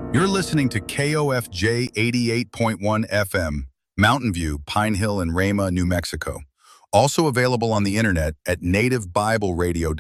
You're listening to KOFJ 88.1 FM, Mountain View, Pine Hill, and Rama, New Mexico. Also available on the internet at nativebibleradio.com.